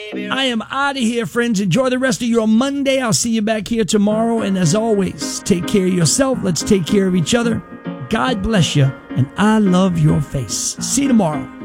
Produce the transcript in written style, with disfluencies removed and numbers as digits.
I am out of here, friends. Enjoy the rest of your Monday. I'll see you back here tomorrow. And as always, take care of yourself. Let's take care of each other. God bless you. And I love your face. See you tomorrow.